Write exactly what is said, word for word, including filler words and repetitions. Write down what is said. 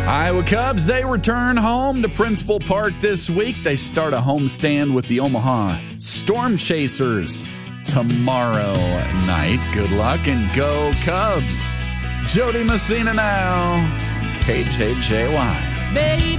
Iowa Cubs, they return home to Principal Park this week. They start a homestand with the Omaha Storm Chasers tomorrow night. Good luck and go Cubs. Jody Messina now, K J J Y. Baby.